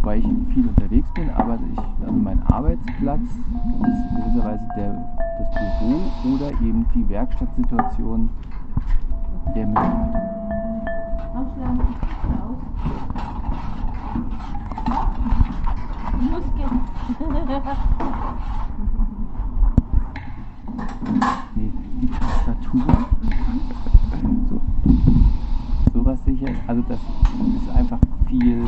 wobei ich viel unterwegs bin, aber also mein Arbeitsplatz ist gewisserweise das Büro oder eben die Werkstattsituation der Mitarbeiter. Nee, die Tastatur. Sowas sicher. Also das ist einfach viel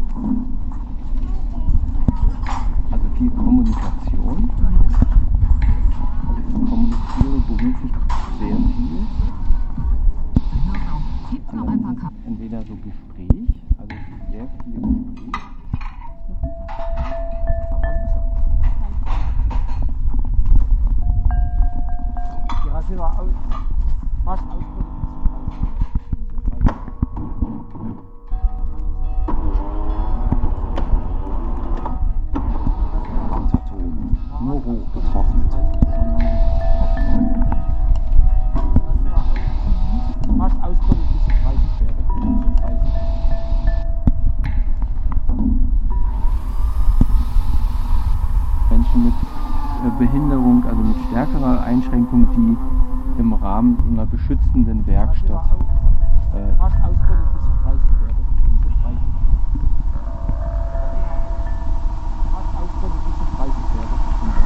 Kommunikation. Also ich kommuniziere beruflich sehr viel. Entweder so Gespräch, also sehr viel Gespräch. Nur roh getrocknet. Menschen mit Behinderung, also mit stärkerer Einschränkung, die im Rahmen einer beschützenden Werkstatt